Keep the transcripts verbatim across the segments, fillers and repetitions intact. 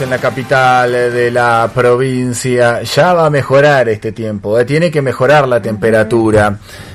grados en la capital de la provincia. Ya va a mejorar este tiempo, ¿eh? Tiene que mejorar la temperatura.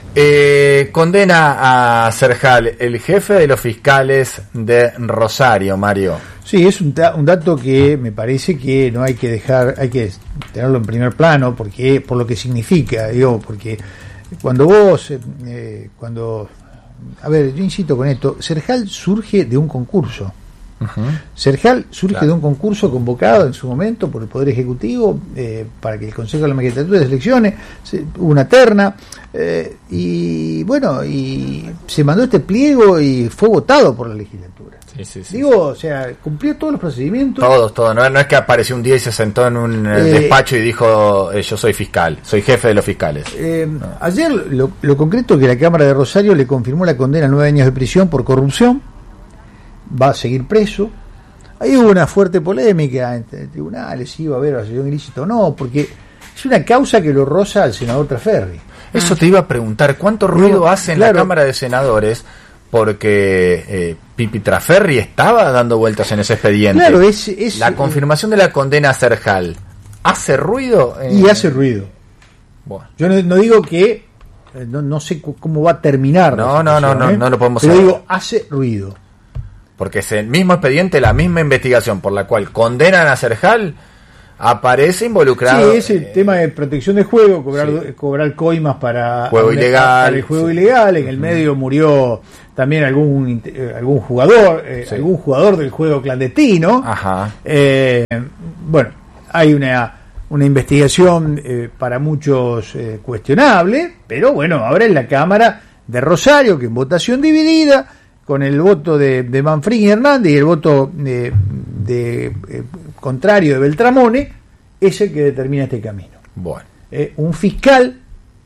Eh, condena a Serjal, el jefe de los fiscales de Rosario, Mario. Sí, es un, ta- un dato que me parece que no hay que dejar, hay que tenerlo en primer plano, porque por lo que significa, digo, porque cuando vos, eh, cuando, a ver, yo insisto con esto, Serjal surge de un concurso. Uh-huh. Serjal surge claro. de un concurso convocado en su momento por el Poder Ejecutivo eh, para que el Consejo de la Magistratura seleccione, se, hubo una terna eh, y bueno, y se mandó este pliego y fue votado por la legislatura. Sí, sí, sí, Digo, sí. o sea, cumplió todos los procedimientos. Todos, todos. No, no es que apareció un día y se sentó en un eh, despacho y dijo, eh, yo soy fiscal, soy jefe de los fiscales. Eh, no. Ayer lo, lo concreto es que la Cámara de Rosario le confirmó la condena a nueve años de prisión por corrupción. Va a seguir preso. Ahí hubo una fuerte polémica entre tribunales, si iba a haber asociación ilícita o no, porque es una causa que lo roza al senador Traferri. Eso te iba a preguntar, ¿cuánto ruido no, hace en claro. la Cámara de Senadores? Porque eh, Pipi Traferri estaba dando vueltas en ese expediente. Claro, es, es la confirmación de la condena a Serjal, ¿hace ruido? Eh... Y hace ruido. Bueno. Yo no, no digo que no, no sé cómo va a terminar. No, no, no, no, ¿eh? no lo podemos Pero saber. digo, hace ruido. Porque es el mismo expediente, la misma investigación por la cual condenan a Serjal, aparece involucrado. Sí, es el eh, tema de protección de juego, cobrar sí. cobrar coimas para, juego ilegal, para el juego sí. ilegal. En el medio murió también algún algún jugador, eh, sí. algún jugador del juego clandestino. Ajá. Eh, bueno, hay una una investigación eh, para muchos eh, cuestionable, pero bueno, ahora en la Cámara de Rosario, que en votación dividida, con el voto de, de Manfrini Hernández y el voto de, de, de contrario de Beltramone, es el que determina este camino. Bueno. Eh, un fiscal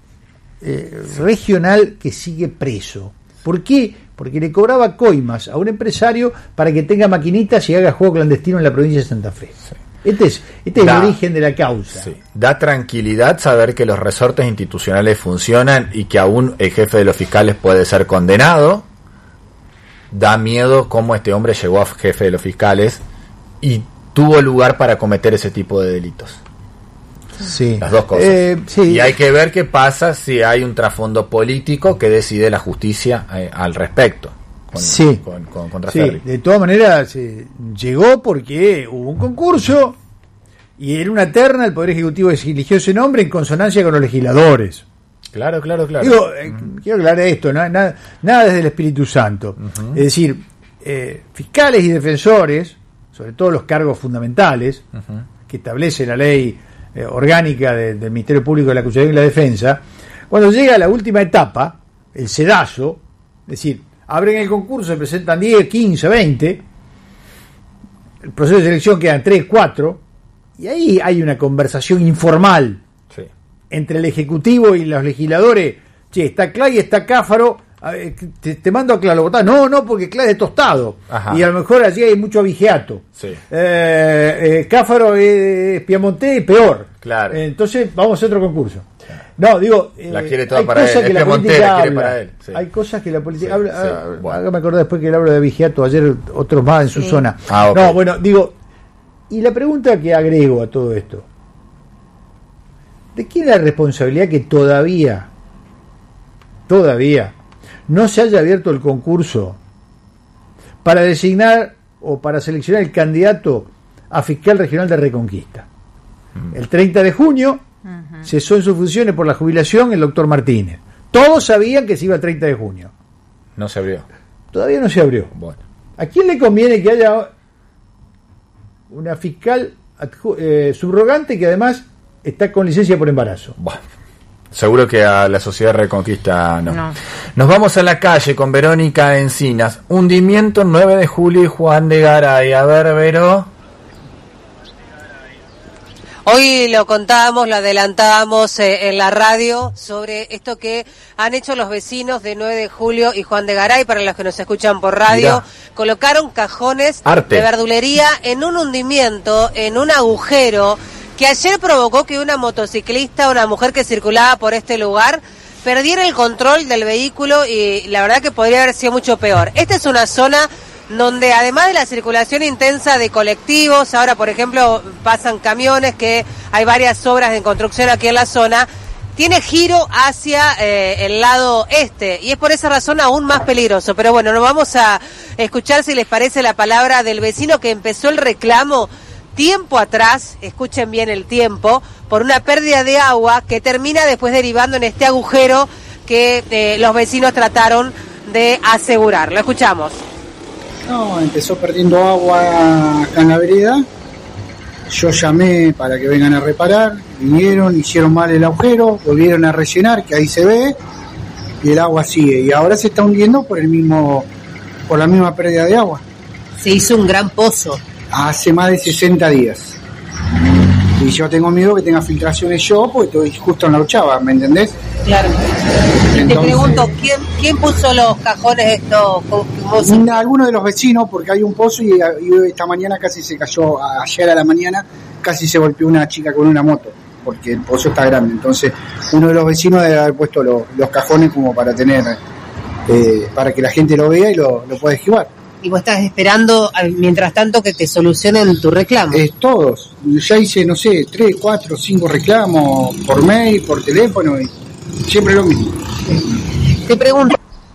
eh, regional que sigue preso. ¿Por qué? Porque le cobraba coimas a un empresario para que tenga maquinitas y haga juego clandestino en la provincia de Santa Fe. Sí. Este es, este da, es el origen de la causa. Sí. Da tranquilidad saber que los resortes institucionales funcionan y que aún el jefe de los fiscales puede ser condenado. Da miedo cómo este hombre llegó a jefe de los fiscales y tuvo lugar para cometer ese tipo de delitos. Sí. Las dos cosas. Eh, sí. Y hay que ver qué pasa si hay un trasfondo político que decide la justicia eh, al respecto. Con, sí. Con, con, con sí. De todas maneras, eh, llegó porque hubo un concurso y era una terna, el Poder Ejecutivo eligió ese nombre en consonancia con los legisladores. Claro, claro, claro. Digo, eh, uh-huh. quiero aclarar esto, no, nada, nada desde el Espíritu Santo. Uh-huh. Es decir, eh, fiscales y defensores, sobre todo los cargos fundamentales, uh-huh. que establece la ley eh, orgánica de, del Ministerio Público de la Acusación y la Defensa, cuando llega a la última etapa, el sedazo, es decir, abren el concurso, se presentan diez, quince, veinte, el proceso de selección quedan tres, cuatro, y ahí hay una conversación informal entre el Ejecutivo y los legisladores. Che, está Clay, está Cáfaro, te, te mando a Claro votar. No, no, porque Clay es tostado. Ajá. Y a lo mejor allí hay mucho abigeato. Sí. Eh, eh, Cáfaro es Piamonte y peor. Claro. Eh, entonces vamos a hacer otro concurso. No, digo, eh, la quiere toda hay para cosas él. que Es la Piamonte, política la quiere habla. para él. Sí. Hay cosas que la política sí, habla. sí. Ah, Bueno. Me acordé después que él habla de abigeato, ayer otros más en su sí. zona. Ah, okay. No, bueno, digo, y la pregunta que agrego a todo esto, ¿de quién es la responsabilidad que todavía, todavía, no se haya abierto el concurso para designar o para seleccionar el candidato a fiscal regional de Reconquista? Mm. El treinta de junio uh-huh. cesó en sus funciones por la jubilación el doctor Martínez. Todos sabían que se iba el treinta de junio. No se abrió. Todavía no se abrió. Bueno. ¿A quién le conviene que haya una fiscal adju- eh, subrogante que además está con licencia por embarazo? Bueno, seguro que a la Sociedad Reconquista no. no. Nos vamos a la calle con Verónica Encinas. Hundimiento nueve de julio y Juan de Garay. A ver, Vero. Hoy lo contábamos, lo adelantábamos eh, en la radio sobre esto que han hecho los vecinos de nueve de julio y Juan de Garay. Para los que nos escuchan por radio, Mirá. Colocaron cajones Arte. de verdulería en un hundimiento, en un agujero que ayer provocó que una motociclista, una mujer que circulaba por este lugar, perdiera el control del vehículo y la verdad que podría haber sido mucho peor. Esta es una zona donde además de la circulación intensa de colectivos, ahora por ejemplo pasan camiones, que hay varias obras de construcción aquí en la zona, tiene giro hacia eh, el lado este, y es por esa razón aún más peligroso. Pero bueno, nos vamos a escuchar, si les parece, la palabra del vecino que empezó el reclamo tiempo atrás, escuchen bien el tiempo, por una pérdida de agua que termina después derivando en este agujero que eh, los vecinos trataron de asegurar. Lo escuchamos. No, empezó perdiendo agua acá en la vereda. Yo llamé para que vengan a reparar, vinieron, hicieron mal el agujero, volvieron a rellenar, que ahí se ve, y el agua sigue. Y ahora se está hundiendo por el mismo, por la misma pérdida de agua. Se hizo un gran pozo. Hace más de sesenta días. Y yo tengo miedo que tenga filtraciones yo, porque estoy justo en la ochava, ¿me entendés? Claro. Entonces, te pregunto, ¿quién, quién puso los cajones estos? Alguno de los vecinos, porque hay un pozo y, y esta mañana casi se cayó, ayer a la mañana casi se golpeó una chica con una moto, porque el pozo está grande. Entonces, uno de los vecinos debe haber puesto lo, los cajones como para tener, eh, para que la gente lo vea y lo, lo pueda esquivar. Y vos estás esperando, mientras tanto, que te solucionen tu reclamo. Es todos. Ya hice, no sé, tres, cuatro, cinco reclamos por mail, por teléfono, y siempre lo mismo. Te pregunto.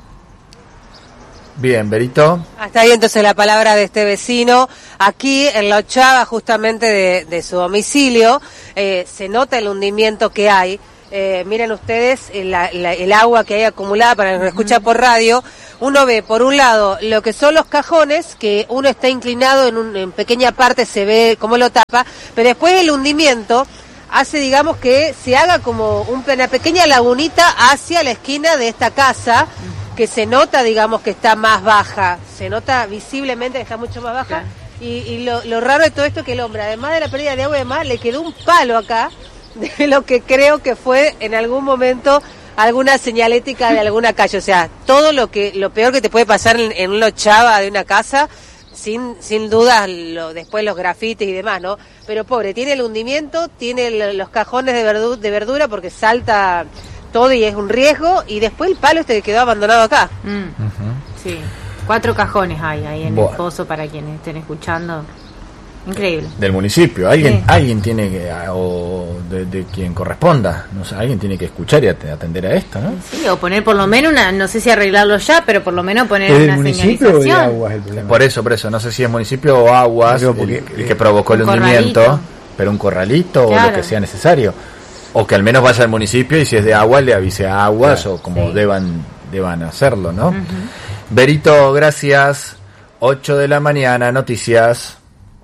Bien, Berito. Hasta ahí entonces la palabra de este vecino. Aquí en la ochava, justamente de, de su domicilio, eh, se nota el hundimiento que hay. Eh, miren ustedes el, la, el agua que hay acumulada, para que lo escucha por radio. Uno ve, por un lado, lo que son los cajones, que uno está inclinado en, un, en pequeña parte, se ve cómo lo tapa, pero después el hundimiento hace, digamos, que se haga como un, una pequeña lagunita hacia la esquina de esta casa, que se nota, digamos, que está más baja, se nota visiblemente que está mucho más baja, claro. y, y lo, lo raro de todo esto es que el hombre, además de la pérdida de agua y demás, le quedó un palo acá, de lo que creo que fue en algún momento alguna señalética de alguna calle. O sea, todo lo que lo peor que te puede pasar en, en una ochava de una casa, sin sin duda lo, después los grafitis y demás, ¿no? Pero pobre, tiene el hundimiento, tiene el, los cajones de, verdu, de verdura porque salta todo y es un riesgo, y después el palo este que quedó abandonado acá. Mm. Uh-huh. Sí, cuatro cajones hay ahí en bueno. el pozo, para quienes estén escuchando. Increíble. Del municipio. Alguien sí. alguien tiene que, o de, de quien corresponda, no sé, alguien tiene que escuchar y atender a esto, ¿no? Sí, o poner por lo menos una, no sé si arreglarlo ya, pero por lo menos poner ¿Es una del municipio señalización. O de Aguas el problema? Por eso, por eso, no sé si es municipio o Aguas Pero porque, el, el que provocó el hundimiento, corralito. Pero un corralito Claro. o lo que sea necesario. O que al menos vaya al municipio y si es de Aguas le avise a Aguas, claro, o como sí. deban deban hacerlo, ¿no? Uh-huh. Berito, gracias. ocho de la mañana, noticias.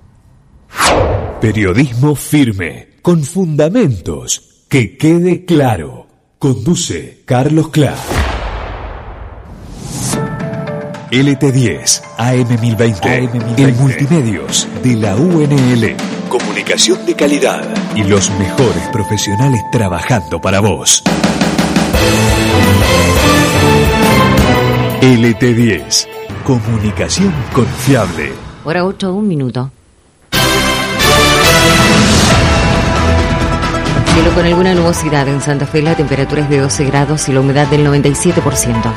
Periodismo firme, con fundamentos, que quede claro. Conduce Carlos Clark. L T diez, A M mil veinte, el multimedios de la U N L. Comunicación de calidad y los mejores profesionales trabajando para vos. L T diez, comunicación confiable. Hora ocho, un minuto. Cielo con alguna nubosidad en Santa Fe, la temperatura es de doce grados y la humedad del noventa y siete por ciento.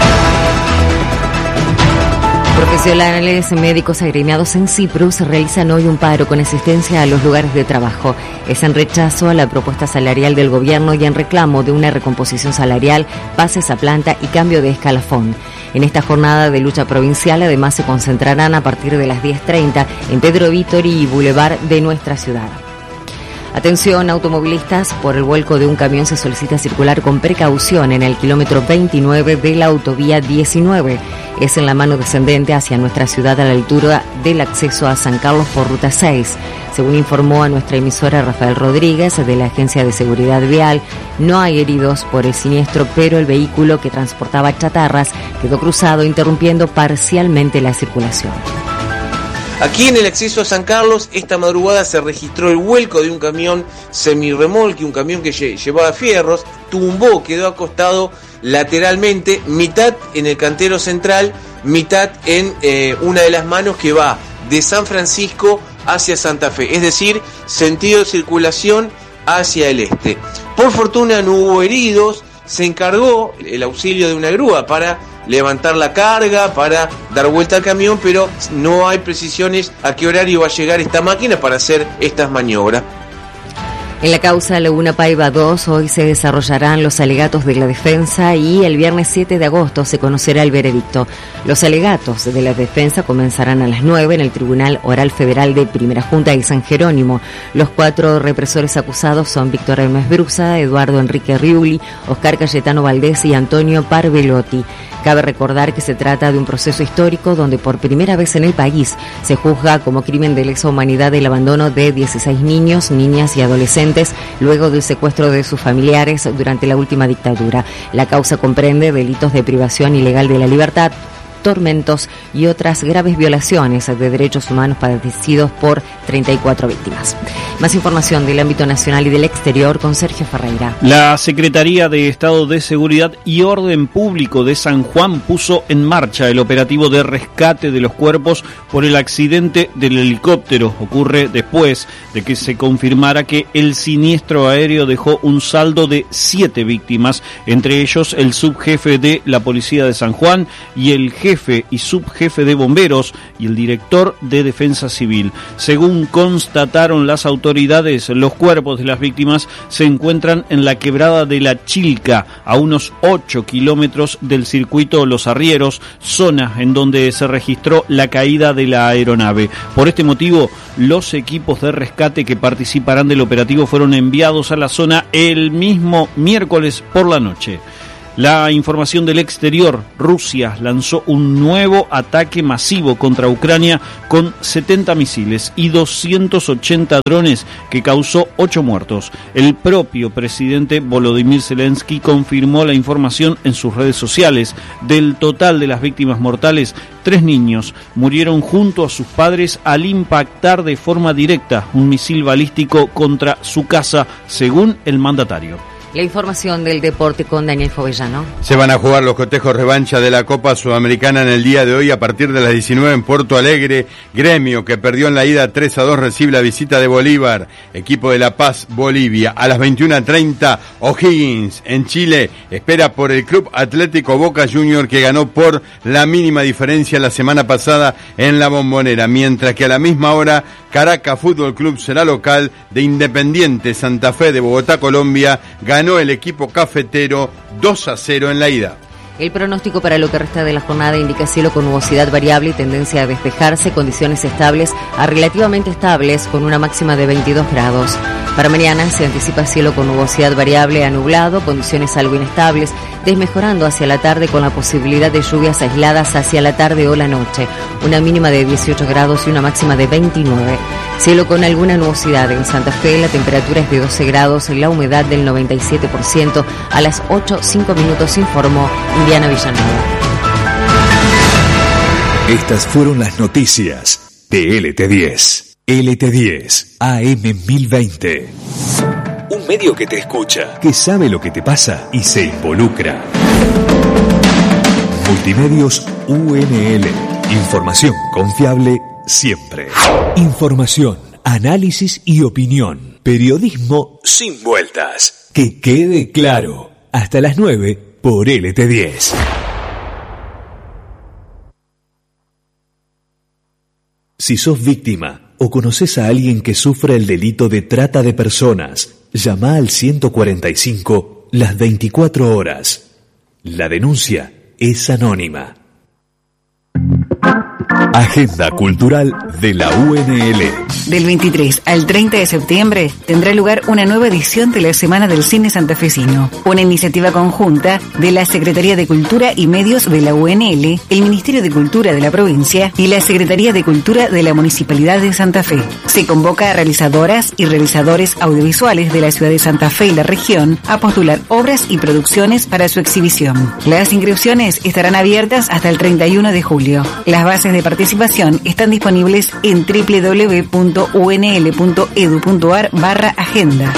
Profesionales médicos agremiados en Cyprus realizan hoy un paro con asistencia a los lugares de trabajo. Es en rechazo a la propuesta salarial del gobierno y en reclamo de una recomposición salarial, pases a planta y cambio de escalafón. En esta jornada de lucha provincial, además, se concentrarán a partir de las diez treinta en Pedro Vítori y Boulevard de nuestra ciudad. Atención automovilistas, por el vuelco de un camión se solicita circular con precaución en el kilómetro veintinueve de la autovía diecinueve. Es en la mano descendente hacia nuestra ciudad a la altura del acceso a San Carlos por ruta seis. Según informó a nuestra emisora Rafael Rodríguez de la Agencia de Seguridad Vial, no hay heridos por el siniestro, pero el vehículo que transportaba chatarras quedó cruzado, interrumpiendo parcialmente la circulación. Aquí en el acceso a San Carlos, esta madrugada se registró el vuelco de un camión semirremolque, un camión que llevaba fierros, tumbó, quedó acostado lateralmente, mitad en el cantero central, mitad en eh, una de las manos que va de San Francisco hacia Santa Fe, es decir, sentido de circulación hacia el este. Por fortuna no hubo heridos, se encargó el auxilio de una grúa para levantar la carga, para dar vuelta al camión, pero no hay precisiones a qué horario va a llegar esta máquina para hacer estas maniobras. En la causa Laguna Paiva dos, hoy se desarrollarán los alegatos de la defensa y el viernes siete de agosto se conocerá el veredicto. Los alegatos de la defensa comenzarán a las nueve en el Tribunal Oral Federal de Primera Junta de San Jerónimo. Los cuatro represores acusados son Víctor Hermes Brusa, Eduardo Enrique Riuli, Oscar Cayetano Valdés y Antonio Parvelotti. Cabe recordar que se trata de un proceso histórico donde por primera vez en el país se juzga como crimen de lesa humanidad el abandono de dieciséis niños, niñas y adolescentes luego del secuestro de sus familiares durante la última dictadura. La causa comprende delitos de privación ilegal de la libertad, tormentos y otras graves violaciones de derechos humanos padecidos por treinta y cuatro víctimas. Más información del ámbito nacional y del exterior con Sergio Ferreira. La Secretaría de Estado de Seguridad y Orden Público de San Juan puso en marcha el operativo de rescate de los cuerpos por el accidente del helicóptero. Ocurre después de que se confirmara que el siniestro aéreo dejó un saldo de siete víctimas, entre ellos el subjefe de la Policía de San Juan y el jefe jefe y subjefe de bomberos y el director de Defensa Civil. Según constataron las autoridades, los cuerpos de las víctimas se encuentran en la quebrada de La Chilca, a unos ocho kilómetros del circuito Los Arrieros, zona en donde se registró la caída de la aeronave. Por este motivo, los equipos de rescate que participarán del operativo fueron enviados a la zona el mismo miércoles por la noche. La información del exterior: Rusia lanzó un nuevo ataque masivo contra Ucrania con setenta misiles y doscientos ochenta drones que causó ocho muertos. El propio presidente Volodymyr Zelensky confirmó la información en sus redes sociales. Del total de las víctimas mortales, tres niños murieron junto a sus padres al impactar de forma directa un misil balístico contra su casa, según el mandatario. La información del deporte con Daniel Fovellano. Se van a jugar los cotejos revancha de la Copa Sudamericana en el día de hoy a partir de las diecinueve en Porto Alegre. Gremio, que perdió en la ida tres a dos, recibe la visita de Bolívar. Equipo de La Paz, Bolivia. A las veintiuna treinta, O'Higgins en Chile espera por el Club Atlético Boca Junior, que ganó por la mínima diferencia la semana pasada en la Bombonera. Mientras que a la misma hora, Caracas Fútbol Club será local de Independiente Santa Fe de Bogotá, Colombia. Ganó el equipo cafetero dos a cero en la ida. El pronóstico para lo que resta de la jornada indica cielo con nubosidad variable y tendencia a despejarse, condiciones estables a relativamente estables con una máxima de veintidós grados. Para mañana se anticipa cielo con nubosidad variable a nublado, condiciones algo inestables, desmejorando hacia la tarde con la posibilidad de lluvias aisladas hacia la tarde o la noche. Una mínima de dieciocho grados y una máxima de veintinueve. Cielo con alguna nubosidad en Santa Fe, la temperatura es de doce grados, la humedad del noventa y siete por ciento. A las ocho cinco minutos informó Indiana Villanueva. Estas fueron las noticias de L T diez. L T diez, A M mil veinte. Un medio que te escucha, que sabe lo que te pasa y se involucra. Multimedios U N L. Información confiable siempre. Información, análisis y opinión. Periodismo sin vueltas. Que quede claro. Hasta las nueve por L T diez. Si sos víctima o conoces a alguien que sufra el delito de trata de personas, llama al ciento cuarenta y cinco las veinticuatro horas. La denuncia es anónima. Agenda Cultural de la U N L. Del veintitrés al treinta de septiembre tendrá lugar una nueva edición de la Semana del Cine Santafesino, una iniciativa conjunta de la Secretaría de Cultura y Medios de la U N L, el Ministerio de Cultura de la provincia y la Secretaría de Cultura de la Municipalidad de Santa Fe. Se convoca a realizadoras y realizadores audiovisuales de la ciudad de Santa Fe y la región a postular obras y producciones para su exhibición. Las inscripciones estarán abiertas hasta el treinta y uno de julio. Las bases de participación están disponibles en doble u doble u doble u punto u n l punto e d u punto a r barra agenda.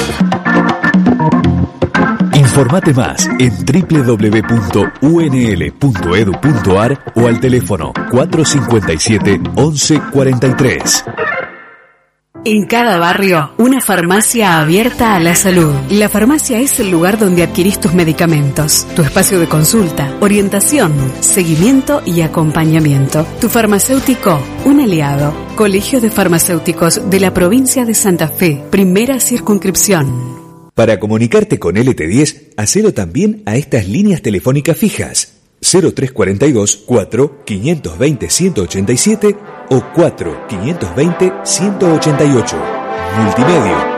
Informate más en doble u doble u doble u punto u n l punto e d u punto a r o al teléfono cuatro cinco siete once cuarenta y tres. En cada barrio, una farmacia abierta a la salud. La farmacia es el lugar donde adquirís tus medicamentos, tu espacio de consulta, orientación, seguimiento y acompañamiento. Tu farmacéutico, un aliado. Colegio de Farmacéuticos de la provincia de Santa Fe, primera circunscripción. Para comunicarte con L T diez, hacelo también a estas líneas telefónicas fijas. cero tres cuarenta y dos, cuatro, quinientos veinte, ciento ochenta y siete o cuatro, quinientos veinte, ciento ochenta y ocho. Multimedio.